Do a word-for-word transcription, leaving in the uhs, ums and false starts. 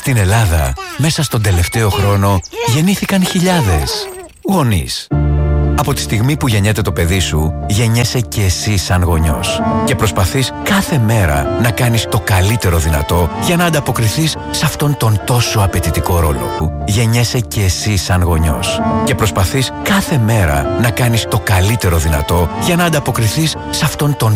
Στην Ελλάδα, μέσα στον τελευταίο χρόνο, γεννήθηκαν χιλιάδες γονείς. Από τη στιγμή που γεννιέται το παιδί σου, γεννιέσαι και εσύ σαν γονιός. Και προσπαθείς κάθε μέρα να κάνεις το καλύτερο δυνατό για να ανταποκριθείς σε αυτόν τον τόσο απαιτητικό ρόλο. Γεννιέσαι και εσύ σαν γονιός. Και προσπαθείς κάθε μέρα να κάνεις το καλύτερο δυνατό για να ανταποκριθείς σε αυτόν τον